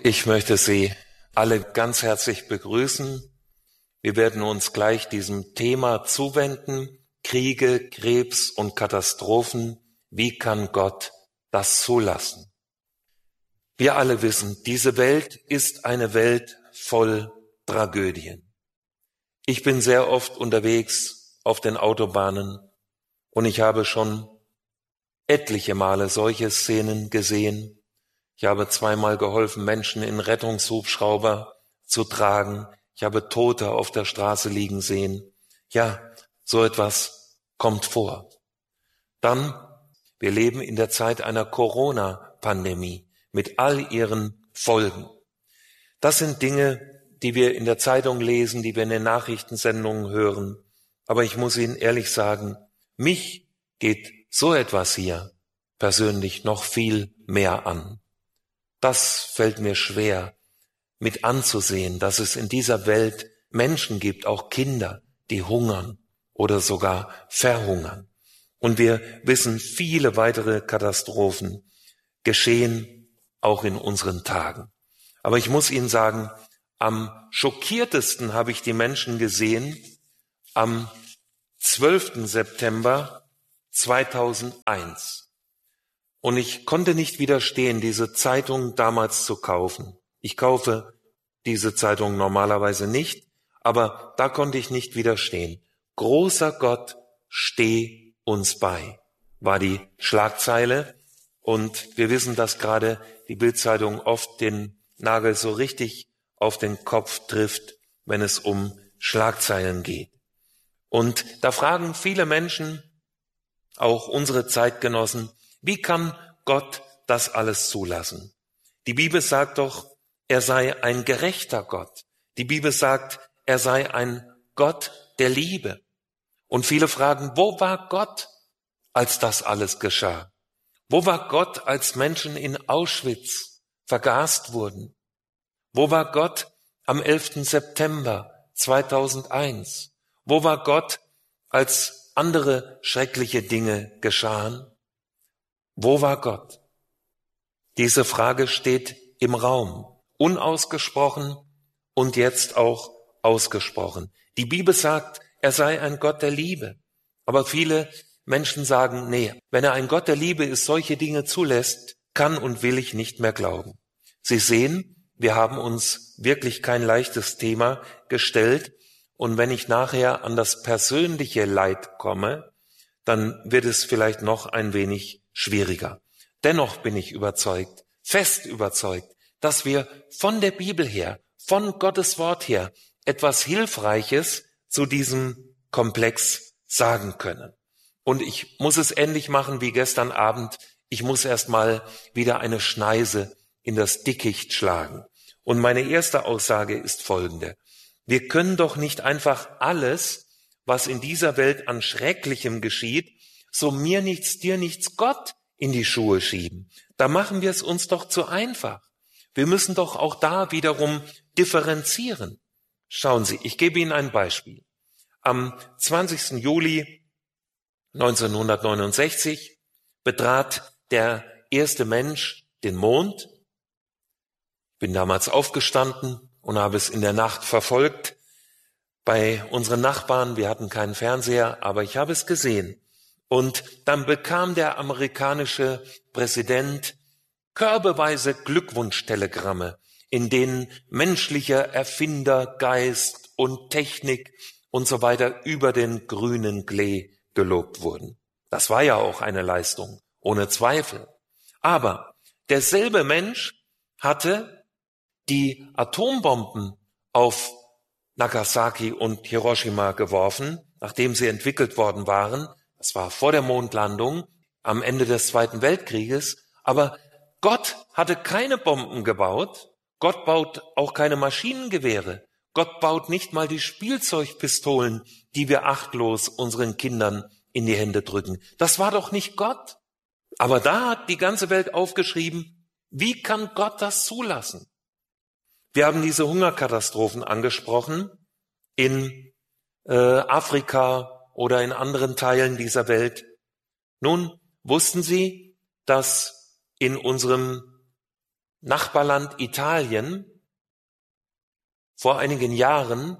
Ich möchte Sie alle ganz herzlich begrüßen. Wir werden uns gleich diesem Thema zuwenden: Kriege, Krebs und Katastrophen. Wie kann Gott das zulassen? Wir alle wissen, diese Welt ist eine Welt voll Tragödien. Ich bin sehr oft unterwegs auf den Autobahnen und ich habe schon etliche Male solche Szenen gesehen. Ich habe 2-mal geholfen, Menschen in Rettungshubschrauber zu tragen. Ich habe Tote auf der Straße liegen sehen. Ja, so etwas kommt vor. Dann, wir leben in der Zeit einer Corona-Pandemie mit all ihren Folgen. Das sind Dinge, die wir in der Zeitung lesen, die wir in den Nachrichtensendungen hören. Aber ich muss Ihnen ehrlich sagen, mich geht so etwas hier persönlich noch viel mehr an. Das fällt mir schwer mit anzusehen, dass es in dieser Welt Menschen gibt, auch Kinder, die hungern oder sogar verhungern. Und wir wissen, viele weitere Katastrophen geschehen auch in unseren Tagen. Aber ich muss Ihnen sagen, am schockiertesten habe ich die Menschen gesehen am 12. September 2001. Und ich konnte nicht widerstehen, diese Zeitung damals zu kaufen. Ich kaufe diese Zeitung normalerweise nicht, aber da konnte ich nicht widerstehen. Großer Gott, steh uns bei, war die Schlagzeile. Und wir wissen, dass gerade die Bild-Zeitung oft den Nagel so richtig auf den Kopf trifft, wenn es um Schlagzeilen geht. Und da fragen viele Menschen, auch unsere Zeitgenossen, wie kann Gott das alles zulassen? Die Bibel sagt doch, er sei ein gerechter Gott. Die Bibel sagt, er sei ein Gott der Liebe. Und viele fragen, wo war Gott, als das alles geschah? Wo war Gott, als Menschen in Auschwitz vergast wurden? Wo war Gott am 11. September 2001? Wo war Gott, als andere schreckliche Dinge geschahen? Wo war Gott? Diese Frage steht im Raum, unausgesprochen und jetzt auch ausgesprochen. Die Bibel sagt, er sei ein Gott der Liebe. Aber viele Menschen sagen, nee, wenn er ein Gott der Liebe ist, solche Dinge zulässt, kann und will ich nicht mehr glauben. Sie sehen, wir haben uns wirklich kein leichtes Thema gestellt. Und wenn ich nachher an das persönliche Leid komme, dann wird es vielleicht noch ein wenig schwieriger. Dennoch bin ich überzeugt, fest überzeugt, dass wir von der Bibel her, von Gottes Wort her, etwas Hilfreiches zu diesem Komplex sagen können. Und ich muss es ähnlich machen wie gestern Abend. Ich muss erst mal wieder eine Schneise in das Dickicht schlagen. Und meine erste Aussage ist folgende. Wir können doch nicht einfach alles, was in dieser Welt an Schrecklichem geschieht, so mir nichts, dir nichts, Gott in die Schuhe schieben. Da machen wir es uns doch zu einfach. Wir müssen doch auch da wiederum differenzieren. Schauen Sie, ich gebe Ihnen ein Beispiel. Am 20. Juli 1969 betrat der erste Mensch den Mond. Ich bin damals aufgestanden und habe es in der Nacht verfolgt. Bei unseren Nachbarn, wir hatten keinen Fernseher, aber ich habe es gesehen. Und dann bekam der amerikanische Präsident körbeweise Glückwunschtelegramme, in denen menschlicher Erfindergeist und Technik und so weiter über den grünen Klee gelobt wurden. Das war ja auch eine Leistung, ohne Zweifel. Aber derselbe Mensch hatte die Atombomben auf Nagasaki und Hiroshima geworfen, nachdem sie entwickelt worden waren. Das war vor der Mondlandung, am Ende des Zweiten Weltkrieges. Aber Gott hatte keine Bomben gebaut. Gott baut auch keine Maschinengewehre. Gott baut nicht mal die Spielzeugpistolen, die wir achtlos unseren Kindern in die Hände drücken. Das war doch nicht Gott. Aber da hat die ganze Welt aufgeschrieben, wie kann Gott das zulassen? Wir haben diese Hungerkatastrophen angesprochen in Afrika oder in anderen Teilen dieser Welt. Nun, wussten Sie, dass in unserem Nachbarland Italien vor einigen Jahren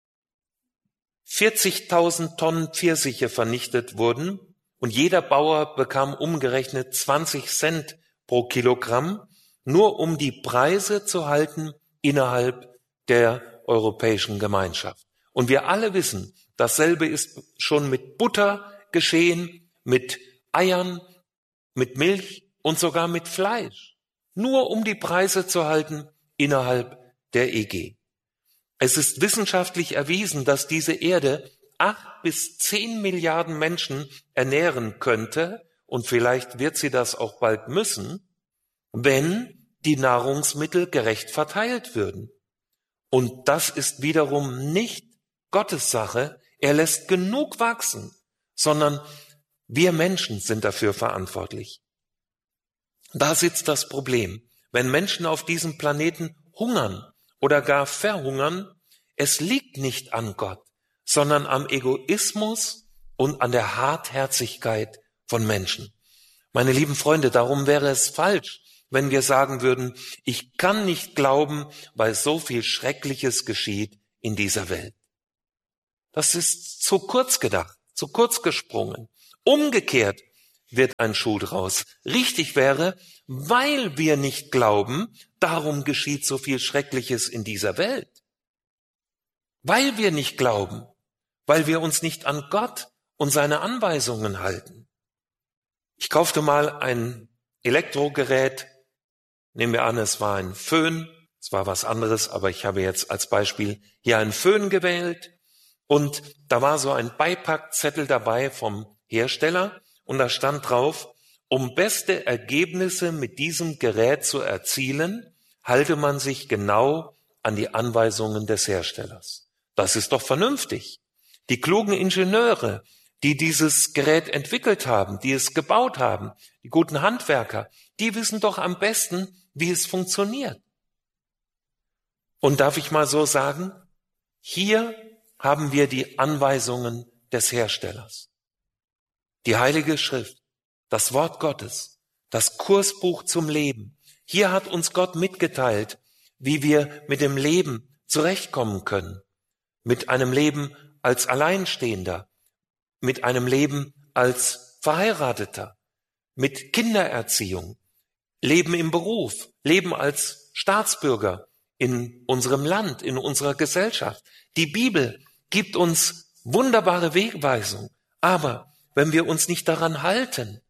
40.000 Tonnen Pfirsiche vernichtet wurden und jeder Bauer bekam umgerechnet 20 Cent pro Kilogramm, nur um die Preise zu halten innerhalb der Europäischen Gemeinschaft. Und wir alle wissen, dasselbe ist schon mit Butter geschehen, mit Eiern, mit Milch und sogar mit Fleisch, nur um die Preise zu halten innerhalb der EG. Es ist wissenschaftlich erwiesen, dass diese Erde 8 bis 10 Milliarden Menschen ernähren könnte, und vielleicht wird sie das auch bald müssen, wenn die Nahrungsmittel gerecht verteilt würden. Und das ist wiederum nicht Gottes Sache. Er lässt genug wachsen, sondern wir Menschen sind dafür verantwortlich. Da sitzt das Problem. Wenn Menschen auf diesem Planeten hungern oder gar verhungern, es liegt nicht an Gott, sondern am Egoismus und an der Hartherzigkeit von Menschen. Meine lieben Freunde, darum wäre es falsch, wenn wir sagen würden, ich kann nicht glauben, weil so viel Schreckliches geschieht in dieser Welt. Das ist zu kurz gedacht, zu kurz gesprungen. Umgekehrt wird ein Schuh draus. Richtig wäre, weil wir nicht glauben, darum geschieht so viel Schreckliches in dieser Welt. Weil wir nicht glauben, weil wir uns nicht an Gott und seine Anweisungen halten. Ich kaufte mal ein Elektrogerät, nehmen wir an, es war ein Föhn, es war was anderes, aber ich habe jetzt als Beispiel hier einen Föhn gewählt und da war so ein Beipackzettel dabei vom Hersteller und da stand drauf, um beste Ergebnisse mit diesem Gerät zu erzielen, halte man sich genau an die Anweisungen des Herstellers. Das ist doch vernünftig. Die klugen Ingenieure, die dieses Gerät entwickelt haben, die es gebaut haben, die guten Handwerker, die wissen doch am besten, wie es funktioniert. Und darf ich mal so sagen, hier haben wir die Anweisungen des Herstellers. Die Heilige Schrift, das Wort Gottes, das Kursbuch zum Leben. Hier hat uns Gott mitgeteilt, wie wir mit dem Leben zurechtkommen können. Mit einem Leben als Alleinstehender, mit einem Leben als Verheirateter, mit Kindererziehung, Leben im Beruf, Leben als Staatsbürger in unserem Land, in unserer Gesellschaft. Die Bibel gibt uns wunderbare Wegweisung, aber wenn wir uns nicht daran halten,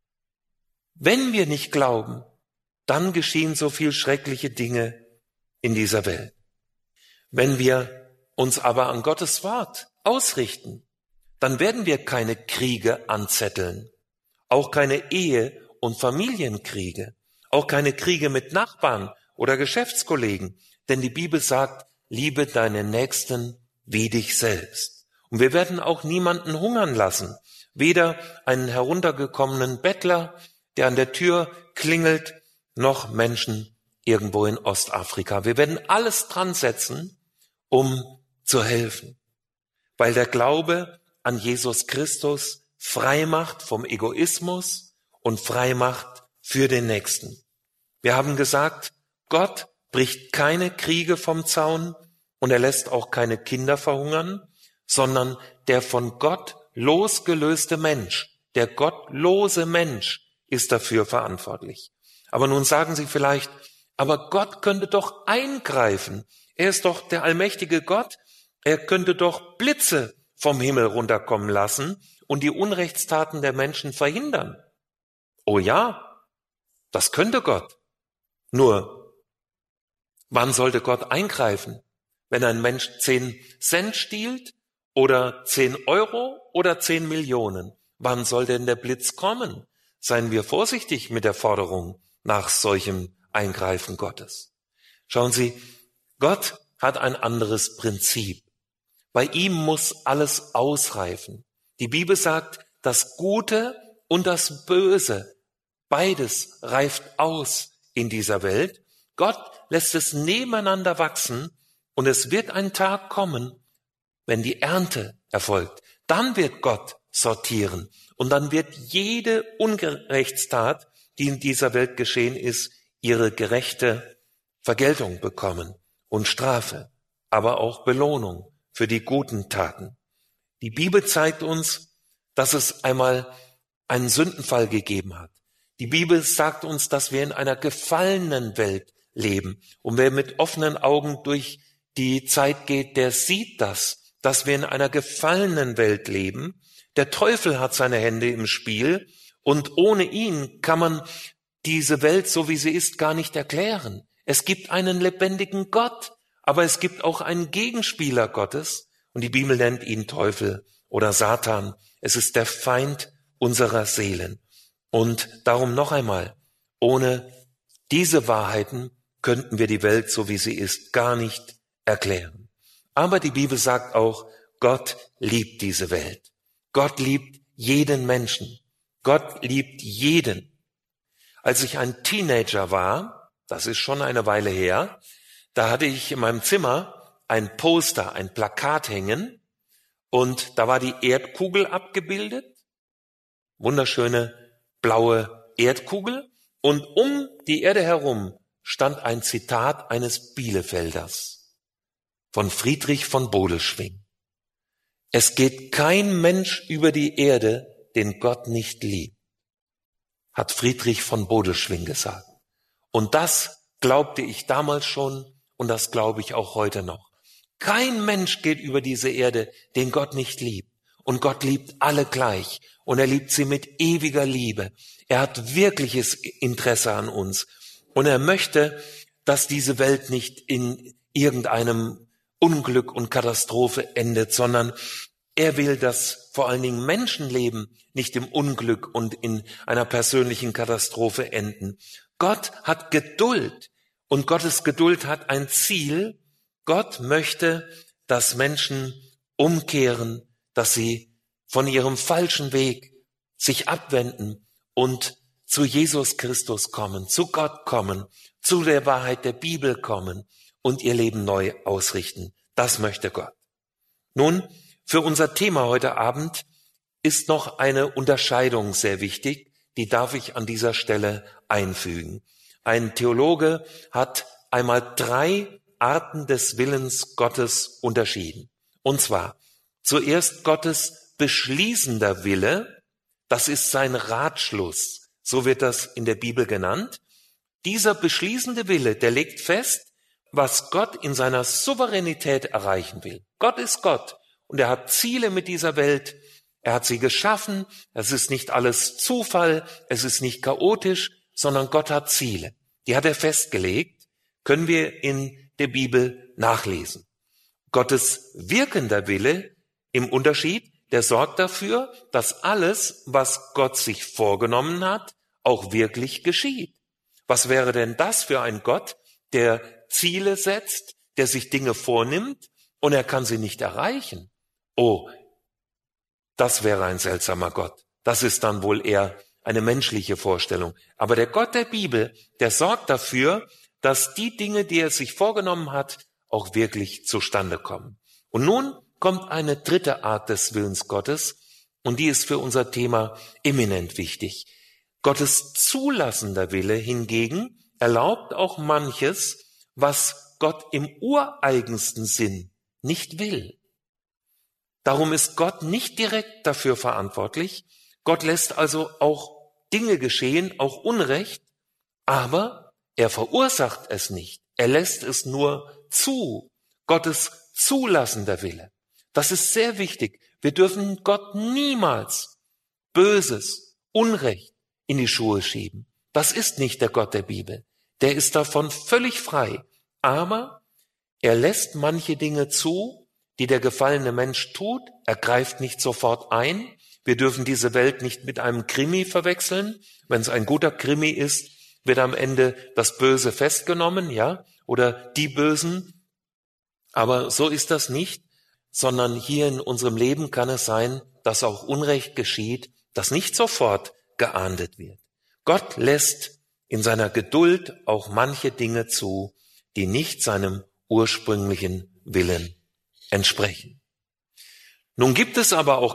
wenn wir nicht glauben, dann geschehen so viel schreckliche Dinge in dieser Welt. Wenn wir uns aber an Gottes Wort ausrichten, dann werden wir keine Kriege anzetteln, auch keine Ehe- und Familienkriege, auch keine Kriege mit Nachbarn oder Geschäftskollegen, denn die Bibel sagt, liebe deinen Nächsten wie dich selbst. Und wir werden auch niemanden hungern lassen, weder einen heruntergekommenen Bettler, der an der Tür klingelt, noch Menschen irgendwo in Ostafrika. Wir werden alles dran setzen, um zu helfen, weil der Glaube an Jesus Christus frei macht vom Egoismus und frei macht für den Nächsten. Wir haben gesagt, Gott bricht keine Kriege vom Zaun und er lässt auch keine Kinder verhungern, sondern der von Gott losgelöste Mensch, der gottlose Mensch ist dafür verantwortlich. Aber nun sagen Sie vielleicht, aber Gott könnte doch eingreifen. Er ist doch der allmächtige Gott. Er könnte doch Blitze vom Himmel runterkommen lassen und die Unrechtstaten der Menschen verhindern. Oh ja, das könnte Gott. Nur, wann sollte Gott eingreifen? Wenn ein Mensch 10 Cent stiehlt oder 10 Euro oder 10 Millionen? Wann soll denn der Blitz kommen? Seien wir vorsichtig mit der Forderung nach solchem Eingreifen Gottes. Schauen Sie, Gott hat ein anderes Prinzip. Bei ihm muss alles ausreifen. Die Bibel sagt, das Gute und das Böse, beides reift aus in dieser Welt. Gott lässt es nebeneinander wachsen und es wird ein Tag kommen, wenn die Ernte erfolgt. Dann wird Gott sortieren und dann wird jede Unrechtstat, die in dieser Welt geschehen ist, ihre gerechte Vergeltung bekommen und Strafe, aber auch Belohnung für die guten Taten. Die Bibel zeigt uns, dass es einmal einen Sündenfall gegeben hat. Die Bibel sagt uns, dass wir in einer gefallenen Welt leben. Und wer mit offenen Augen durch die Zeit geht, der sieht das, dass wir in einer gefallenen Welt leben. Der Teufel hat seine Hände im Spiel und ohne ihn kann man diese Welt, so wie sie ist, gar nicht erklären. Es gibt einen lebendigen Gott, aber es gibt auch einen Gegenspieler Gottes und die Bibel nennt ihn Teufel oder Satan. Es ist der Feind unserer Seelen. Und darum noch einmal, ohne diese Wahrheiten könnten wir die Welt, so wie sie ist, gar nicht erklären. Aber die Bibel sagt auch, Gott liebt diese Welt. Gott liebt jeden Menschen. Gott liebt jeden. Als ich ein Teenager war, das ist schon eine Weile her, da hatte ich in meinem Zimmer ein Poster, ein Plakat hängen und da war die Erdkugel abgebildet, wunderschöne blaue Erdkugel und um die Erde herum stand ein Zitat eines Bielefelders von Friedrich von Bodelschwingh. Es geht kein Mensch über die Erde, den Gott nicht liebt, hat Friedrich von Bodelschwingh gesagt. Und das glaubte ich damals schon und das glaube ich auch heute noch. Kein Mensch geht über diese Erde, den Gott nicht liebt. Und Gott liebt alle gleich und er liebt sie mit ewiger Liebe. Er hat wirkliches Interesse an uns und er möchte, dass diese Welt nicht in irgendeinem Unglück und Katastrophe endet, sondern er will, dass vor allen Dingen Menschenleben nicht im Unglück und in einer persönlichen Katastrophe enden. Gott hat Geduld und Gottes Geduld hat ein Ziel. Gott möchte, dass Menschen umkehren, dass sie von ihrem falschen Weg sich abwenden und zu Jesus Christus kommen, zu Gott kommen, zu der Wahrheit der Bibel kommen und ihr Leben neu ausrichten. Das möchte Gott. Nun, für unser Thema heute Abend ist noch eine Unterscheidung sehr wichtig, die darf ich an dieser Stelle einfügen. Ein Theologe hat einmal 3 Arten des Willens Gottes unterschieden. Und zwar zuerst Gottes beschließender Wille, das ist sein Ratschluss, so wird das in der Bibel genannt. Dieser beschließende Wille, der legt fest, was Gott in seiner Souveränität erreichen will. Gott ist Gott und er hat Ziele mit dieser Welt. Er hat sie geschaffen. Es ist nicht alles Zufall, es ist nicht chaotisch, sondern Gott hat Ziele. Die hat er festgelegt, können wir in der Bibel nachlesen. Gottes wirkender Wille im Unterschied, der sorgt dafür, dass alles, was Gott sich vorgenommen hat, auch wirklich geschieht. Was wäre denn das für ein Gott, der Ziele setzt, der sich Dinge vornimmt und er kann sie nicht erreichen? Oh, das wäre ein seltsamer Gott. Das ist dann wohl eher eine menschliche Vorstellung. Aber der Gott der Bibel, der sorgt dafür, dass die Dinge, die er sich vorgenommen hat, auch wirklich zustande kommen. Und nun kommt eine dritte Art des Willens Gottes und die ist für unser Thema eminent wichtig. Gottes zulassender Wille hingegen erlaubt auch manches, was Gott im ureigensten Sinn nicht will. Darum ist Gott nicht direkt dafür verantwortlich. Gott lässt also auch Dinge geschehen, auch Unrecht, aber er verursacht es nicht. Er lässt es nur zu. Gottes zulassender Wille. Das ist sehr wichtig. Wir dürfen Gott niemals Böses, Unrecht in die Schuhe schieben. Das ist nicht der Gott der Bibel. Der ist davon völlig frei. Aber er lässt manche Dinge zu, die der gefallene Mensch tut. Er greift nicht sofort ein. Wir dürfen diese Welt nicht mit einem Krimi verwechseln. Wenn es ein guter Krimi ist, wird am Ende das Böse festgenommen, ja, oder die Bösen. Aber so ist das nicht, sondern hier in unserem Leben kann es sein, dass auch Unrecht geschieht, das nicht sofort geahndet wird. Gott lässt in seiner Geduld auch manche Dinge zu, die nicht seinem ursprünglichen Willen entsprechen. Nun gibt es aber auch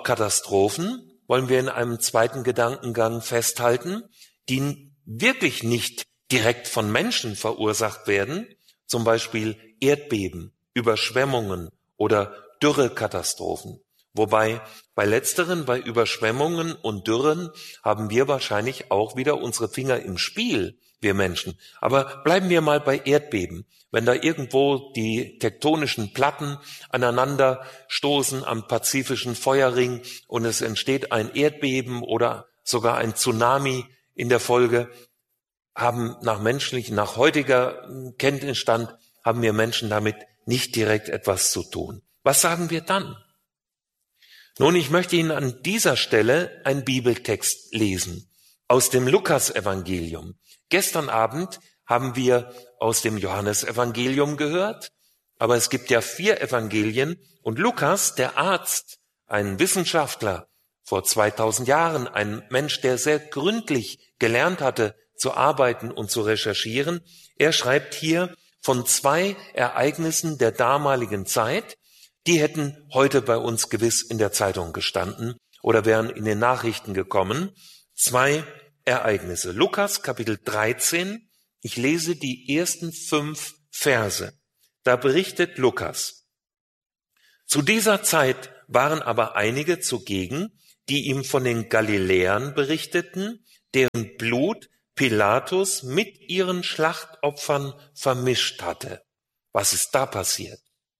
Katastrophen, wollen wir in einem zweiten Gedankengang festhalten, die wirklich nicht direkt von Menschen verursacht werden, zum Beispiel Erdbeben, Überschwemmungen oder Dürrekatastrophen. Wobei bei letzteren, bei Überschwemmungen und Dürren, haben wir wahrscheinlich auch wieder unsere Finger im Spiel, wir Menschen. Aber bleiben wir mal bei Erdbeben. Wenn da irgendwo die tektonischen Platten aneinander stoßen am Pazifischen Feuerring und es entsteht ein Erdbeben oder sogar ein Tsunami in der Folge, nach heutiger Kenntnisstand, haben wir Menschen damit nicht direkt etwas zu tun. Was sagen wir dann? Nun, ich möchte Ihnen an dieser Stelle einen Bibeltext lesen aus dem Lukas-Evangelium. Gestern Abend haben wir aus dem Johannesevangelium gehört, aber es gibt ja 4 Evangelien und Lukas, der Arzt, ein Wissenschaftler vor 2000 Jahren, ein Mensch, der sehr gründlich gelernt hatte, zu arbeiten und zu recherchieren, er schreibt hier von 2 Ereignissen der damaligen Zeit, die hätten heute bei uns gewiss in der Zeitung gestanden oder wären in den Nachrichten gekommen. 2 Ereignisse. Lukas Kapitel 13, ich lese die ersten 5 Verse. Da berichtet Lukas: Zu dieser Zeit waren aber einige zugegen, die ihm von den Galiläern berichteten, deren Blut Pilatus mit ihren Schlachtopfern vermischt hatte. Was ist da passiert?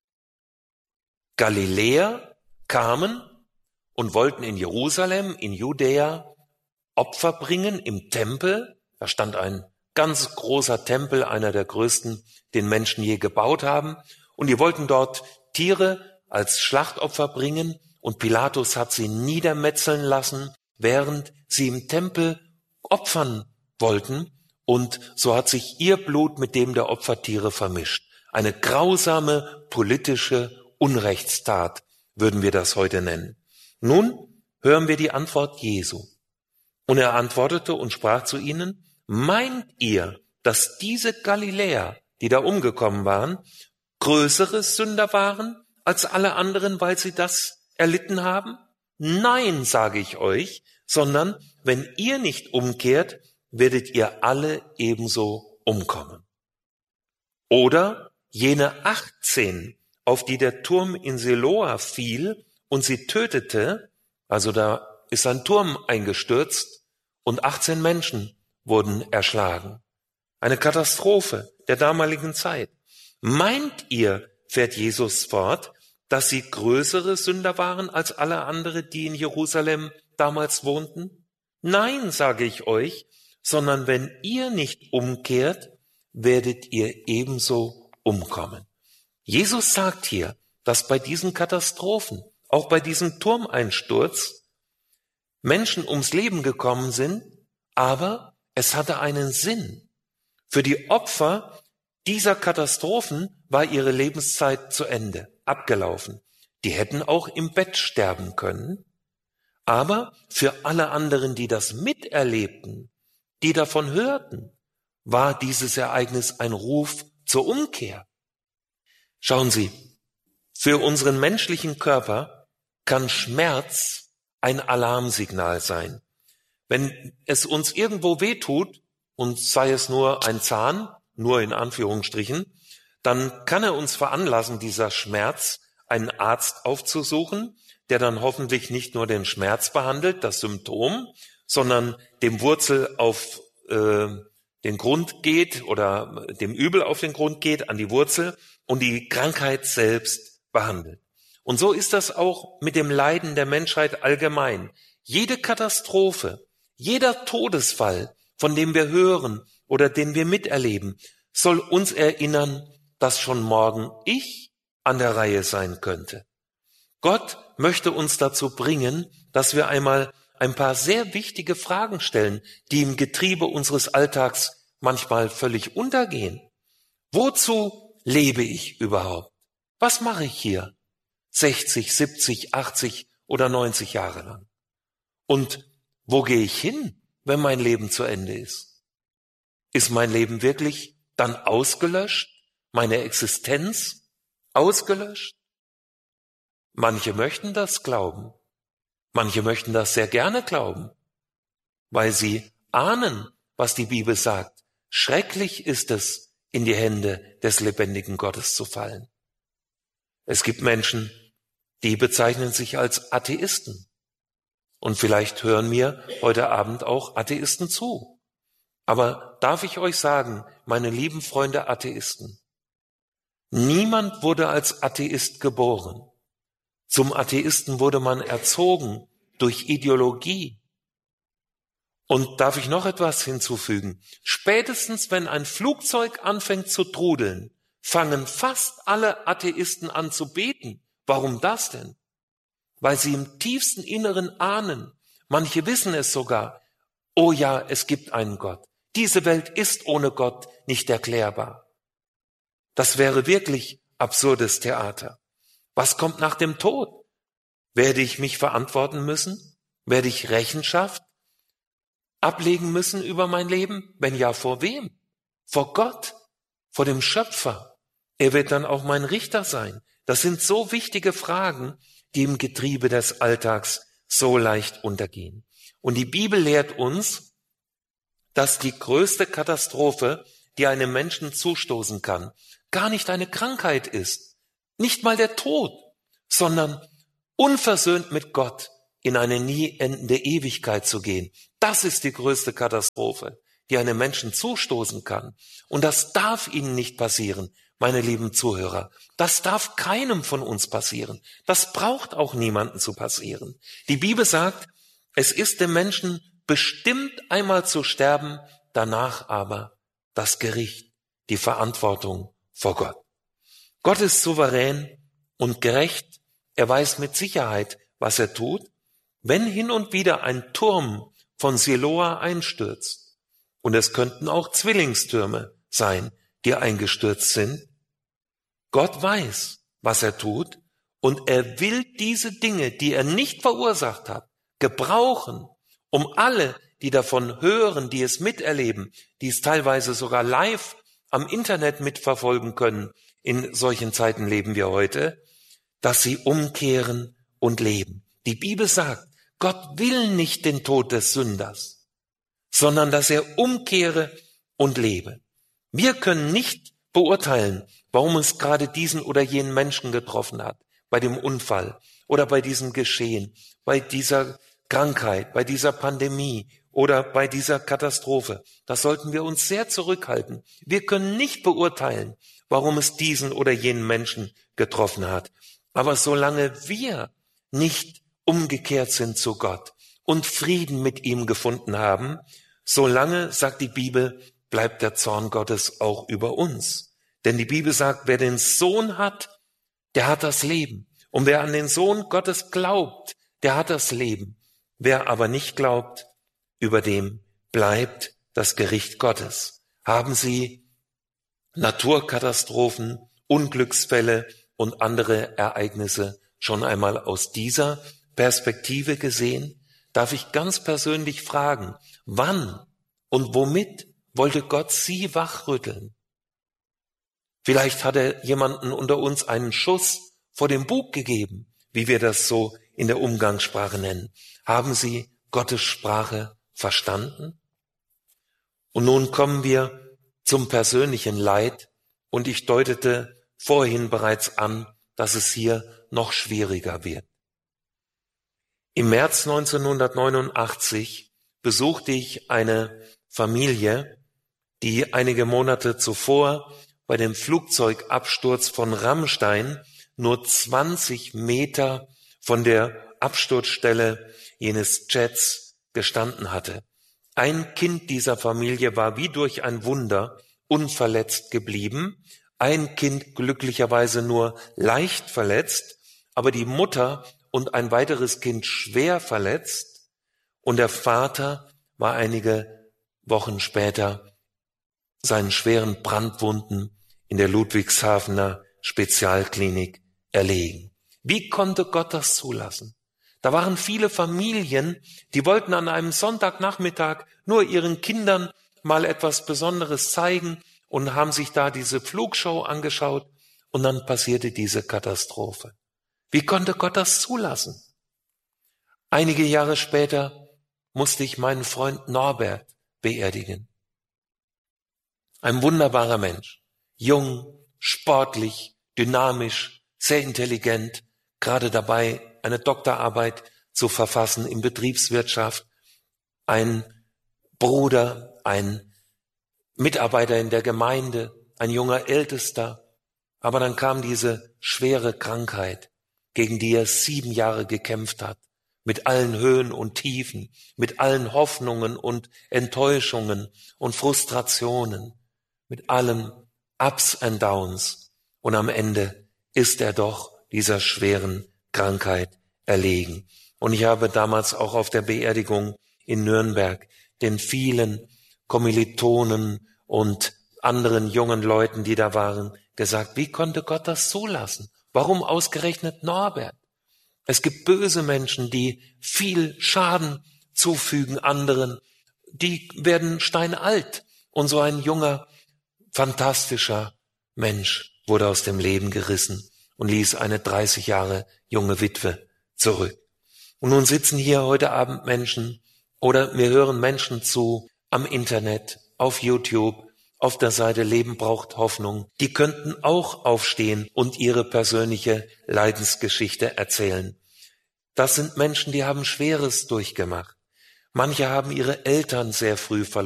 Galiläer kamen und wollten in Jerusalem, in Judäa, Opfer bringen im Tempel. Da stand ein ganz großer Tempel, einer der größten, den Menschen je gebaut haben. Und die wollten dort Tiere als Schlachtopfer bringen. Und Pilatus hat sie niedermetzeln lassen, während sie im Tempel opfern wollten. Und so hat sich ihr Blut mit dem der Opfertiere vermischt. Eine grausame politische Unrechtstat, würden wir das heute nennen. Nun hören wir die Antwort Jesu. Und er antwortete und sprach zu ihnen: Meint ihr, dass diese Galiläer, die da umgekommen waren, größere Sünder waren als alle anderen, weil sie das erlitten haben? Nein, sage ich euch, sondern wenn ihr nicht umkehrt, werdet ihr alle ebenso umkommen. Oder jene 18, auf die der Turm in Siloa fiel und sie tötete, also da ist ein Turm eingestürzt und 18 Menschen wurden erschlagen. Eine Katastrophe der damaligen Zeit. Meint ihr, fährt Jesus fort, dass sie größere Sünder waren als alle anderen, die in Jerusalem damals wohnten? Nein, sage ich euch, sondern wenn ihr nicht umkehrt, werdet ihr ebenso umkommen. Jesus sagt hier, dass bei diesen Katastrophen, auch bei diesem Turmeinsturz, Menschen ums Leben gekommen sind, aber es hatte einen Sinn. Für die Opfer dieser Katastrophen war ihre Lebenszeit zu Ende, abgelaufen. Die hätten auch im Bett sterben können. Aber für alle anderen, die das miterlebten, die davon hörten, war dieses Ereignis ein Ruf zur Umkehr. Schauen Sie, für unseren menschlichen Körper kann Schmerz ein Alarmsignal sein. Wenn es uns irgendwo wehtut, und sei es nur ein Zahn, nur in Anführungsstrichen, dann kann er uns veranlassen, dieser Schmerz, einen Arzt aufzusuchen, der dann hoffentlich nicht nur den Schmerz behandelt, das Symptom, sondern dem Wurzel auf den Grund geht oder dem Übel auf den Grund geht, an die Wurzel und die Krankheit selbst behandelt. Und so ist das auch mit dem Leiden der Menschheit allgemein. Jede Katastrophe, jeder Todesfall, von dem wir hören oder den wir miterleben, soll uns erinnern, dass schon morgen ich an der Reihe sein könnte. Gott möchte uns dazu bringen, dass wir einmal ein paar sehr wichtige Fragen stellen, die im Getriebe unseres Alltags manchmal völlig untergehen. Wozu lebe ich überhaupt? Was mache ich hier? 60, 70, 80 oder 90 Jahre lang. Und wo gehe ich hin, wenn mein Leben zu Ende ist? Ist mein Leben wirklich dann ausgelöscht? Meine Existenz ausgelöscht? Manche möchten das glauben. Manche möchten das sehr gerne glauben, weil sie ahnen, was die Bibel sagt. Schrecklich ist es, in die Hände des lebendigen Gottes zu fallen. Es gibt Menschen, die bezeichnen sich als Atheisten. Und vielleicht hören mir heute Abend auch Atheisten zu. Aber darf ich euch sagen, meine lieben Freunde Atheisten, niemand wurde als Atheist geboren. Zum Atheisten wurde man erzogen durch Ideologie. Und darf ich noch etwas hinzufügen? Spätestens, wenn ein Flugzeug anfängt zu trudeln, fangen fast alle Atheisten an zu beten. Warum das denn? Weil sie im tiefsten Inneren ahnen, manche wissen es sogar, oh ja, es gibt einen Gott. Diese Welt ist ohne Gott nicht erklärbar. Das wäre wirklich absurdes Theater. Was kommt nach dem Tod? Werde ich mich verantworten müssen? Werde ich Rechenschaft ablegen müssen über mein Leben? Wenn ja, vor wem? Vor Gott, vor dem Schöpfer. Er wird dann auch mein Richter sein. Das sind so wichtige Fragen, die im Getriebe des Alltags so leicht untergehen. Und die Bibel lehrt uns, dass die größte Katastrophe, die einem Menschen zustoßen kann, gar nicht eine Krankheit ist, nicht mal der Tod, sondern unversöhnt mit Gott in eine nie endende Ewigkeit zu gehen. Das ist die größte Katastrophe, die einem Menschen zustoßen kann. Und das darf Ihnen nicht passieren, meine lieben Zuhörer. Das darf keinem von uns passieren. Das braucht auch niemanden zu passieren. Die Bibel sagt, es ist dem Menschen bestimmt einmal zu sterben, danach aber das Gericht, die Verantwortung vor Gott. Gott ist souverän und gerecht. Er weiß mit Sicherheit, was er tut. Wenn hin und wieder ein Turm von Siloa einstürzt, und es könnten auch Zwillingstürme sein, die eingestürzt sind, Gott weiß, was er tut, und er will diese Dinge, die er nicht verursacht hat, gebrauchen, um alle, die davon hören, die es miterleben, die es teilweise sogar live am Internet mitverfolgen können, in solchen Zeiten leben wir heute, dass sie umkehren und leben. Die Bibel sagt, Gott will nicht den Tod des Sünders, sondern dass er umkehre und lebe. Wir können nicht beurteilen, warum es gerade diesen oder jenen Menschen getroffen hat, bei dem Unfall oder bei diesem Geschehen, bei dieser Krankheit, bei dieser Pandemie oder bei dieser Katastrophe. Das sollten wir uns sehr zurückhalten. Wir können nicht beurteilen, warum es diesen oder jenen Menschen getroffen hat. Aber solange wir nicht umgekehrt sind zu Gott und Frieden mit ihm gefunden haben, solange, sagt die Bibel, bleibt der Zorn Gottes auch über uns. Denn die Bibel sagt, wer den Sohn hat, der hat das Leben. Und wer an den Sohn Gottes glaubt, der hat das Leben. Wer aber nicht glaubt, über dem bleibt das Gericht Gottes. Haben Sie Naturkatastrophen, Unglücksfälle und andere Ereignisse schon einmal aus dieser Perspektive gesehen? Darf ich ganz persönlich fragen, wann und womit wollte Gott Sie wachrütteln? Vielleicht hat er jemanden unter uns einen Schuss vor dem Bug gegeben, wie wir das so in der Umgangssprache nennen. Haben Sie Gottes Sprache verstanden? Und nun kommen wir zum persönlichen Leid, und ich deutete vorhin bereits an, dass es hier noch schwieriger wird. Im März 1989 besuchte ich eine Familie, die einige Monate zuvor bei dem Flugzeugabsturz von Ramstein nur 20 Meter von der Absturzstelle jenes Jets gestanden hatte. Ein Kind dieser Familie war wie durch ein Wunder unverletzt geblieben, ein Kind glücklicherweise nur leicht verletzt, aber die Mutter und ein weiteres Kind schwer verletzt, und der Vater war einige Wochen später seinen schweren Brandwunden in der Ludwigshafener Spezialklinik erlegen. Wie konnte Gott das zulassen? Da waren viele Familien, die wollten an einem Sonntagnachmittag nur ihren Kindern mal etwas Besonderes zeigen und haben sich da diese Flugshow angeschaut, und dann passierte diese Katastrophe. Wie konnte Gott das zulassen? Einige Jahre später musste ich meinen Freund Norbert beerdigen. Ein wunderbarer Mensch, jung, sportlich, dynamisch, sehr intelligent, gerade dabei, eine Doktorarbeit zu verfassen in Betriebswirtschaft, ein Bruder, ein Mitarbeiter in der Gemeinde, ein junger Ältester. Aber dann kam diese schwere Krankheit, gegen die er 7 Jahre gekämpft hat, mit allen Höhen und Tiefen, mit allen Hoffnungen und Enttäuschungen und Frustrationen, mit allen Ups and Downs. Und am Ende ist er doch dieser schweren Krankheit erlegen. Und ich habe damals auch auf der Beerdigung in Nürnberg den vielen Kommilitonen und anderen jungen Leuten, die da waren, gesagt, wie konnte Gott das zulassen? Warum ausgerechnet Norbert? Es gibt böse Menschen, die viel Schaden zufügen anderen, die werden steinalt. Und so ein junger, fantastischer Mensch wurde aus dem Leben gerissen und ließ eine 30 Jahre junge Witwe zurück. Und nun sitzen hier heute Abend Menschen oder mir hören Menschen zu am Internet, auf YouTube, auf der Seite Leben braucht Hoffnung. Die könnten auch aufstehen und ihre persönliche Leidensgeschichte erzählen. Das sind Menschen, die haben Schweres durchgemacht. Manche haben ihre Eltern sehr früh verloren.